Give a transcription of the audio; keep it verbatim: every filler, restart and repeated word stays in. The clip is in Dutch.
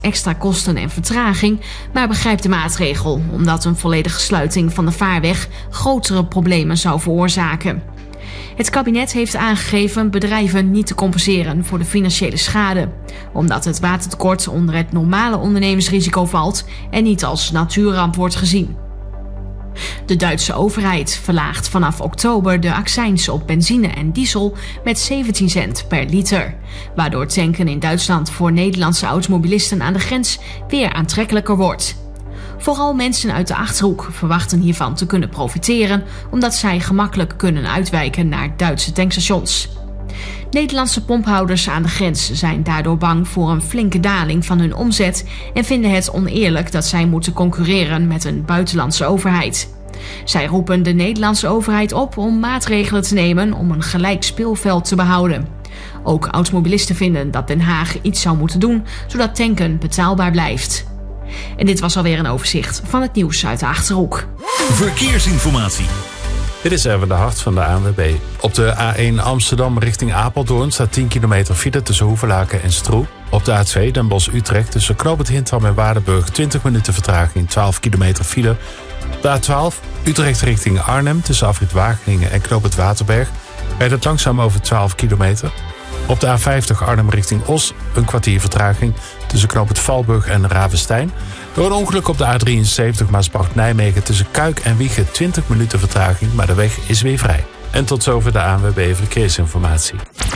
extra kosten en vertraging, maar begrijpt de maatregel omdat een volledige sluiting van de vaarweg grotere problemen zou veroorzaken. Het kabinet heeft aangegeven bedrijven niet te compenseren voor de financiële schade, omdat het watertekort onder het normale ondernemersrisico valt en niet als natuurramp wordt gezien. De Duitse overheid verlaagt vanaf oktober de accijns op benzine en diesel met zeventien cent per liter, waardoor tanken in Duitsland voor Nederlandse automobilisten aan de grens weer aantrekkelijker wordt. Vooral mensen uit de Achterhoek verwachten hiervan te kunnen profiteren, omdat zij gemakkelijk kunnen uitwijken naar Duitse tankstations. Nederlandse pomphouders aan de grens zijn daardoor bang voor een flinke daling van hun omzet en vinden het oneerlijk dat zij moeten concurreren met een buitenlandse overheid. Zij roepen de Nederlandse overheid op om maatregelen te nemen om een gelijk speelveld te behouden. Ook automobilisten vinden dat Den Haag iets zou moeten doen, zodat tanken betaalbaar blijft. En dit was alweer een overzicht van het nieuws uit de Achterhoek. Verkeersinformatie. Dit is Erwin de Hart van de A N W B. Op de A één Amsterdam richting Apeldoorn staat tien kilometer file tussen Hoevelaken en Stroe. Op de A twee Den Bosch-Utrecht tussen Knoop het Hintram en Waardenburg twintig minuten vertraging, twaalf kilometer file. Op de A twaalf Utrecht richting Arnhem tussen Afrit Wageningen en Knoop het Waterberg rijdt het langzaam over twaalf kilometer. Op de A vijftig Arnhem richting Os een kwartier vertraging tussen Knoop het Valburg en Ravenstein. Door een ongeluk op de A drieënzeventig Maasbracht-Nijmegen tussen Kuik en Wijchen twintig minuten vertraging, maar de weg is weer vrij. En tot zover de A N W B Verkeersinformatie.